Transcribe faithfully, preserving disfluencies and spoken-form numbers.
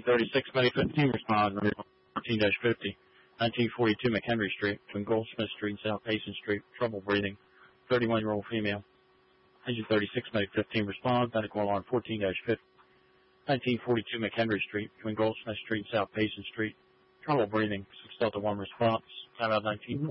thirty-six, May fifteen, respond, fourteen fifty. nineteen forty-two McHenry Street, between Goldsmith Street and South Payson Street, trouble breathing, thirty-one-year-old female. Engine thirty-six, May fifteen, respond, medical alarm fourteen fifty. nineteen forty-two McHenry Street, between Goldsmith Street and South Payson Street, trouble breathing, six Delta one response, time out nineteen forty.